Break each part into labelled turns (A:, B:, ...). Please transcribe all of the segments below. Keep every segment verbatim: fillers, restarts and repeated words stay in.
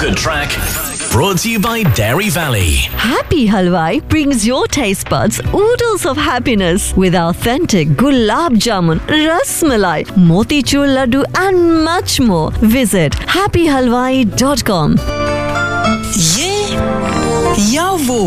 A: Good track. Brought to you by Dairy Valley.
B: Happy Halwai brings your taste buds oodles of happiness with authentic gulab jamun, ras malai, motichur laddu and much more. Visit happy halwai dot com.
C: Ye ya wo.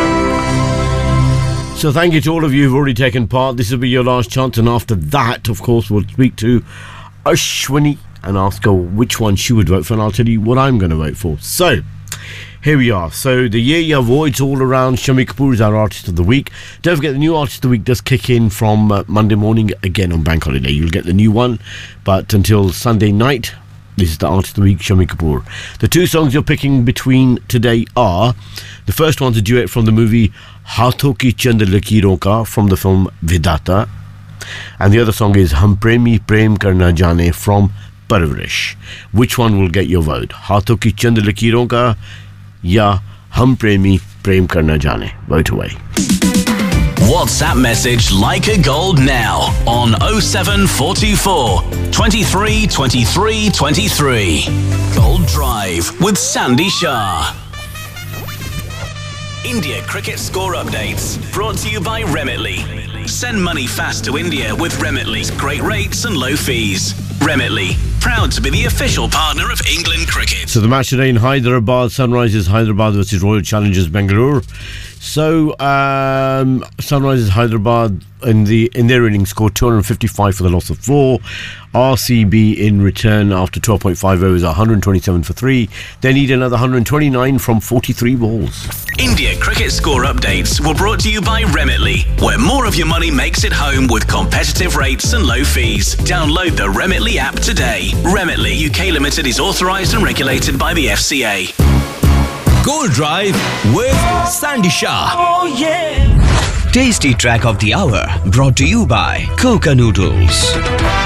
D: So thank you to all of you who've already taken part. This will be your last chance, and after that, of course, we'll speak to Ashwini and ask her which one she would vote for, and I'll tell you what I'm going to vote for. So, here we are. So, the Ye Ya Wo, it's all around. Shami Kapoor is our Artist of the Week. Don't forget, the new Artist of the Week does kick in from uh, Monday morning, again on Bank Holiday. You'll get the new one, but until Sunday night, this is the Artist of the Week, Shami Kapoor. The two songs you're picking between today are, the first one's a duet from the movie Haathon Ki Chand Lakiron Ka from the film Vidata, and the other song is Hum Premi Prem Karna Jane from Parvarish. Which one will get your vote? Haathon Ki Chand Lakiron Ka ya Hum Premi Prem Karna Jane? Vote away.
A: WhatsApp message Like a Gold now on oh seven four two four, twenty-three, twenty-three, twenty-three. Gold Drive with Sandy Shah. India cricket score updates brought to you by Remitly. Send money fast to India with Remitly's great rates and low fees. Remitly, proud to be the official partner of England cricket.
D: So the match today in Hyderabad, Sunrisers Hyderabad versus Royal Challengers Bangalore. So um, Sunrisers Hyderabad in the in their innings scored two hundred fifty-five for the loss of four. R C B in return after twelve point five overs one hundred twenty-seven for three. They need another one hundred twenty-nine from forty-three balls.
A: India cricket score updates were brought to you by Remitly, where more of your money makes it home with competitive rates and low fees. Download the Remitly app today. Remitly U K Limited is authorised and regulated by the F C A.
E: Gold Drive with Sandy Shah.
C: Oh yeah.
E: Tasty track of the hour brought to you by Coca Noodles.